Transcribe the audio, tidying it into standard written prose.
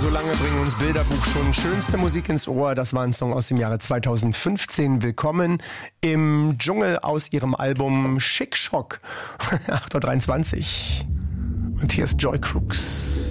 So lange bringen uns Bilderbuch schon schönste Musik ins Ohr. Das war ein Song aus dem Jahre 2015. Willkommen im Dschungel aus ihrem Album Schick Schock. 8.23 Uhr. Und hier ist Joy Crooks.